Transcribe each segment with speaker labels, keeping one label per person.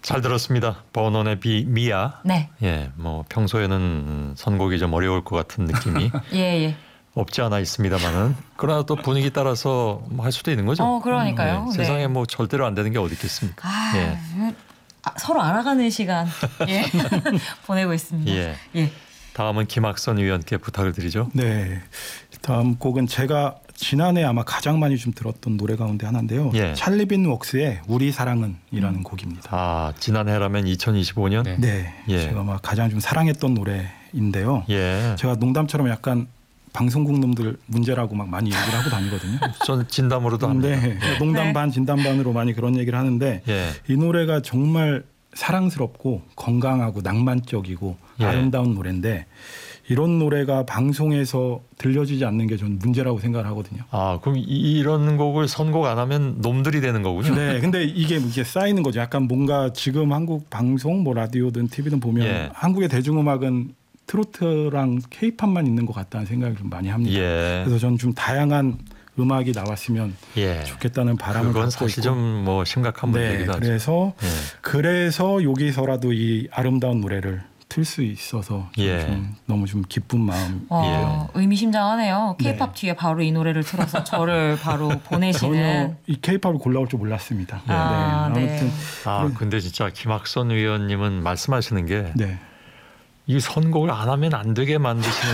Speaker 1: 잘 들었습니다. 버논의 미아.
Speaker 2: 네.
Speaker 1: 예, 뭐 평소에는 선곡이 좀 어려울 것 같은 느낌이
Speaker 2: 예.
Speaker 1: 없지 않아 있습니다만은 그러나 또 분위기 따라서 뭐 할 수도 있는 거죠.
Speaker 2: 그러니까요.
Speaker 1: 네, 세상에 뭐 절대로 안 되는 게 어디 있겠습니까? 예.
Speaker 2: 서로 알아가는 시간 보내고 있습니다.
Speaker 1: 예. 다음은 김학선 의원께 부탁을 드리죠.
Speaker 3: 네. 다음 곡은 제가 지난해 아마 가장 많이 좀 들었던 노래 가운데 하나인데요.
Speaker 1: 예.
Speaker 3: 찰리 빈 웍스의 우리 사랑은이라는 곡입니다.
Speaker 1: 지난해라면 2025년?
Speaker 3: 네.
Speaker 1: 예.
Speaker 3: 제가 막 가장 좀 사랑했던 노래인데요.
Speaker 1: 예.
Speaker 3: 제가 농담처럼 약간 방송국 놈들 문제라고 막 많이 얘기를 하고 다니거든요.
Speaker 1: 전 진담으로도 합니다.
Speaker 3: 네. 농담 반 진담 반으로 많이 그런 얘기를 하는데
Speaker 1: 예.
Speaker 3: 이 노래가 정말 사랑스럽고 건강하고 낭만적이고
Speaker 1: 예.
Speaker 3: 아름다운 노래인데 이런 노래가 방송에서 들려지지 않는 게 전 문제라고 생각을 하거든요.
Speaker 1: 그럼 이런 곡을 선곡 안 하면 놈들이 되는 거군요.
Speaker 3: 네, 근데 이게 쌓이는 거죠. 약간 뭔가 지금 한국 방송, 뭐 라디오든 TV든 보면
Speaker 1: 예.
Speaker 3: 한국의 대중음악은 트로트랑 케이팝만 있는 것 같다는 생각을 좀 많이 합니다.
Speaker 1: 예.
Speaker 3: 그래서 저는 좀 다양한 음악이 나왔으면
Speaker 1: 예.
Speaker 3: 좋겠다는 바람을
Speaker 1: 그건
Speaker 3: 갖고
Speaker 1: 사실
Speaker 3: 있고.
Speaker 1: 좀 뭐 심각한 문제이기도 하죠.
Speaker 3: 그래서 여기서라도 이 아름다운 노래를 틀 수 있어서 좀 너무 좀 기쁜 마음이에요.
Speaker 2: 의미심장하네요. 케이팝 뒤에 바로 이 노래를 틀어서 저를 바로 보내시는.
Speaker 3: 전혀 이 케이팝을 골라올 줄 몰랐습니다. 아무튼
Speaker 1: 근데 진짜 김학선 의원님은 말씀하시는 게
Speaker 3: 네.
Speaker 1: 이 선곡을 안 하면 안 되게 만드시는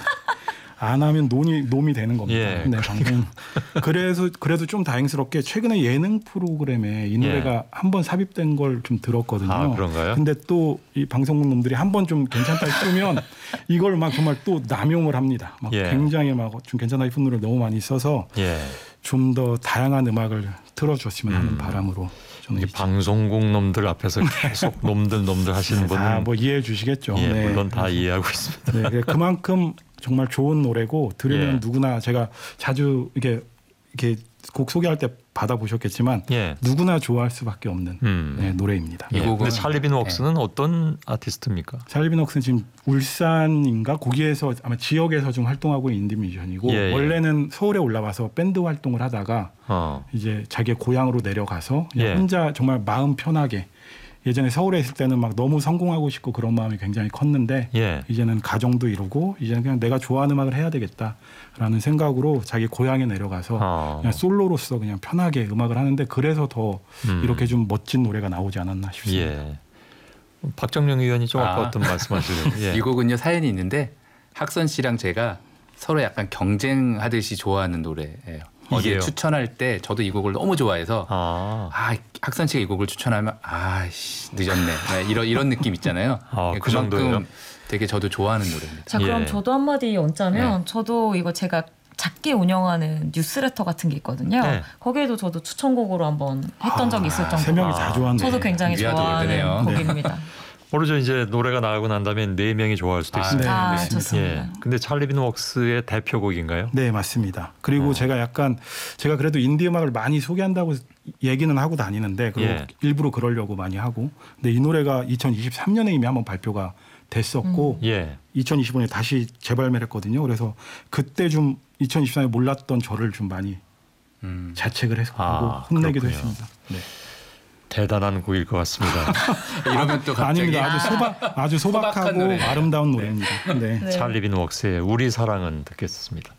Speaker 3: 안 하면 놈이 되는 겁니다.
Speaker 1: 예.
Speaker 3: 네, 방송. 그래도 좀 다행스럽게 최근에 예능 프로그램에 이 노래가 한번 삽입된 걸 좀 들었거든요.
Speaker 1: 그런가요?
Speaker 3: 근데 또 이 방송국 놈들이 한번 좀 괜찮다 싶으면 이걸 막 정말 또 남용을 합니다. 막 굉장히 막 좀 괜찮다 싶은 노래를 너무 많이 써서 좀 더 다양한 음악을 틀어줬으면 하는 바람으로.
Speaker 1: 이 방송국 놈들 앞에서 계속 놈들 하시는 분은
Speaker 3: 뭐 이해해 주시겠죠.
Speaker 1: 네. 물론 다 이해하고 있습니다.
Speaker 3: 네, 그만큼 정말 좋은 노래고 들으면 누구나 제가 자주 이렇게 곡 소개할 때 받아보셨겠지만 누구나 좋아할 수밖에 없는 노래입니다.
Speaker 1: 이 곡은 근데 찰리 빈 웍스는 어떤 아티스트입니까?
Speaker 3: 찰리 빈 웍스는 지금 울산인가 거기에서 아마 지역에서 좀 활동하고 있는 인디 뮤지션이고 원래는 서울에 올라와서 밴드 활동을 하다가 이제 자기 고향으로 내려가서 혼자 정말 마음 편하게 예전에 서울에 있을 때는 막 너무 성공하고 싶고 그런 마음이 굉장히 컸는데 이제는 가정도 이루고 이제는 그냥 내가 좋아하는 음악을 해야 되겠다라는 생각으로 자기 고향에 내려가서 그냥 솔로로서 그냥 편하게 음악을 하는데 그래서 더 이렇게 좀 멋진 노래가 나오지 않았나 싶습니다.
Speaker 1: 박정영 의원이 좀 아까 어떤 말씀하시려고
Speaker 4: 이 곡은요 사연이 있는데 학선 씨랑 제가 서로 약간 경쟁하듯이 좋아하는 노래예요. 이게 추천할 때 저도 이 곡을 너무 좋아해서 학선 씨가 이 곡을 추천하면 늦었네 이런 느낌 있잖아요.
Speaker 1: 그 정도예요?
Speaker 4: 되게 저도 좋아하는 노래입니다.
Speaker 2: 자 그럼 저도 한마디 얹자면 저도 이거 제가 작게 운영하는 뉴스레터 같은 게 있거든요. 거기에도 저도 추천곡으로 한번 했던 적이 있을 정도로
Speaker 3: 세 명이 다 좋아하는
Speaker 2: 저도 굉장히 좋아하는 곡입니다.
Speaker 1: 모르죠. 이제 노래가 나가고 난 다음에 4명이 좋아할 수도 있습니다.
Speaker 2: 좋습니다.
Speaker 1: 근데 찰리 빈 웍스의 대표곡인가요?
Speaker 3: 네, 맞습니다. 그리고 제가 그래도 인디 음악을 많이 소개한다고 얘기는 하고 다니는데 그리고 일부러 그러려고 많이 하고 근데 이 노래가 2023년에 이미 한번 발표가 됐었고 2025년에 다시 재발매를 했거든요. 그래서 그때 좀 2024년에 몰랐던 저를 좀 많이 자책을 해서 혼내기도 했습니다. 네.
Speaker 1: 대단한 곡일 것 같습니다.
Speaker 4: 이러면 또 갑자기
Speaker 3: 아닙니다. 아주 소박하고
Speaker 4: 노래.
Speaker 3: 아름다운 노래입니다.
Speaker 1: 찰리 빈 웍스의 우리 사랑은 듣겠습니다.